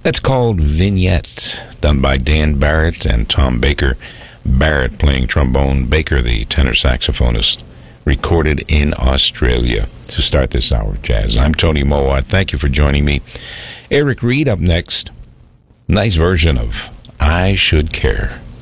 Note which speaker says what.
Speaker 1: That's called Vignette, done by Dan Barrett and Tom Baker. Barrett playing trombone, Baker the tenor saxophonist, recorded in Australia. To start this hour of jazz, I'm Tony Mowat. Thank you for joining me. Eric Reed up next. Nice version of I Should Care.